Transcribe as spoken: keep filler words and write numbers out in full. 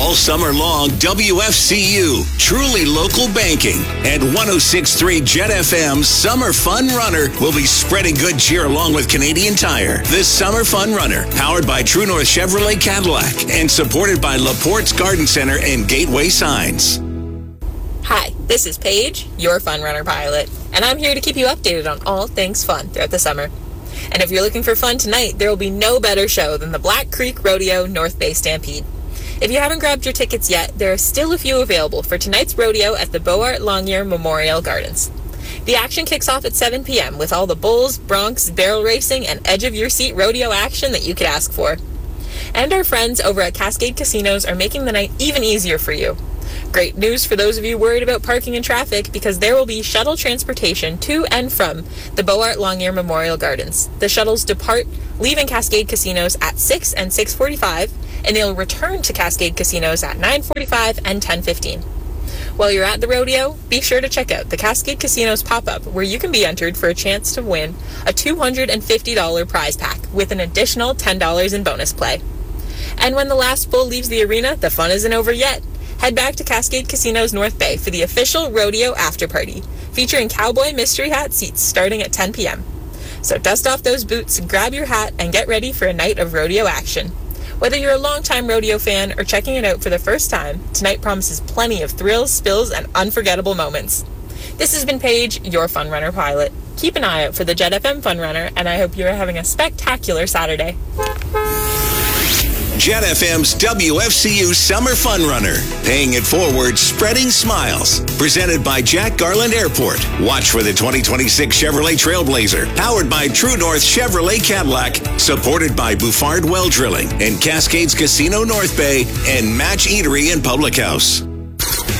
All summer long, W F C U, truly local banking, and one oh six point three Jet F M's Summer Fun Runner will be spreading good cheer along with Canadian Tire. This Summer Fun Runner, powered by True North Chevrolet Cadillac and supported by LaPorte's Garden Center and Gateway Signs. Hi, this is Paige, your Fun Runner pilot, and I'm here to keep you updated on all things fun throughout the summer. And if you're looking for fun tonight, there will be no better show than the Black Creek Rodeo North Bay Stampede. If you haven't grabbed your tickets yet, there are still a few available for tonight's rodeo at the Beauart Longyear Memorial Gardens. The action kicks off at seven p.m. with all the bulls, broncs, barrel racing, and edge-of-your-seat rodeo action that you could ask for. And our friends over at Cascade Casinos are making the night even easier for you. Great news for those of you worried about parking and traffic, because there will be shuttle transportation to and from the Beauart Longyear Memorial Gardens. The shuttles depart, leaving Cascade Casinos at six and six forty-five, and they'll return to Cascade Casinos at nine forty-five and ten fifteen. While you're at the rodeo, be sure to check out the Cascade Casinos pop-up, where you can be entered for a chance to win a two hundred fifty dollars prize pack with an additional ten dollars in bonus play. And when the last bull leaves the arena, the fun isn't over yet. Head back to Cascade Casinos North Bay for the official rodeo after party, featuring cowboy mystery hat seats starting at ten p.m. So dust off those boots, grab your hat, and get ready for a night of rodeo action. Whether you're a longtime rodeo fan or checking it out for the first time, tonight promises plenty of thrills, spills, and unforgettable moments. This has been Paige, your Fun Runner pilot. Keep an eye out for the Jet F M Fun Runner, and I hope you're having a spectacular Saturday. Jet F M's W F C U Summer Fun Runner, paying it forward, spreading smiles. Presented by Jack Garland Airport. Watch for the twenty twenty-six Chevrolet Trailblazer, powered by True North Chevrolet Cadillac, supported by Bouffard Well Drilling and Cascades Casino North Bay and Match Eatery and Public House.